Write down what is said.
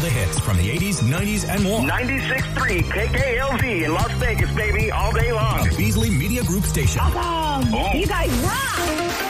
the hits from the 80s, 90s, and more. 96.3 KKLZ in Las Vegas, baby, all day long. A Beasley Media Group station. Awesome! You guys rock!